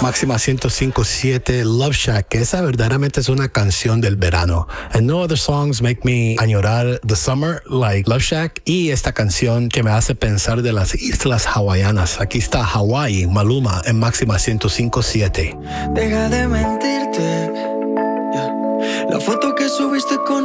Máxima 105.7 Love Shack, que esa verdaderamente es una canción del verano. And no other songs make me añorar the summer like Love Shack y esta canción que me hace pensar de las islas hawaianas. Aquí está Hawaii, Maluma en Máxima 105.7. Deja de mentirte. La foto que subiste con